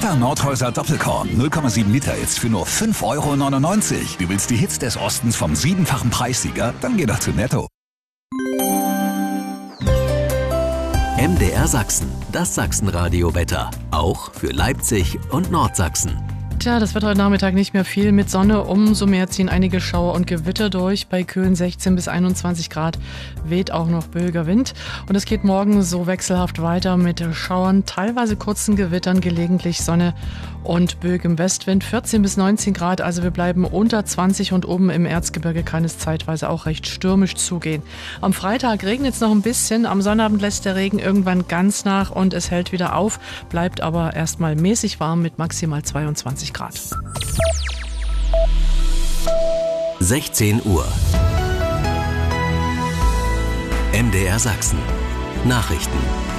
Echter Nordhäuser Doppelkorn 0,7 Liter jetzt für nur 5,99 €. Du willst die Hits des Ostens vom 7-fachen Preissieger? Dann geh doch zu Netto. MDR Sachsen, das Sachsenradio-Wetter. Auch für Leipzig und Nordsachsen. Tja, das wird heute Nachmittag nicht mehr viel mit Sonne. Umso mehr ziehen einige Schauer und Gewitter durch. Bei Köln 16 bis 21 Grad weht auch noch böiger Wind. Und es geht morgen so wechselhaft weiter mit Schauern, teilweise kurzen Gewittern, gelegentlich Sonne und böigem Westwind. 14 bis 19 Grad, also wir bleiben unter 20 und oben im Erzgebirge kann es zeitweise auch recht stürmisch zugehen. Am Freitag regnet es noch ein bisschen, am Sonnabend lässt der Regen irgendwann ganz nach und es hält wieder auf, bleibt aber erstmal mäßig warm mit maximal 22 Grad. 16 Uhr. MDR Sachsen. Nachrichten.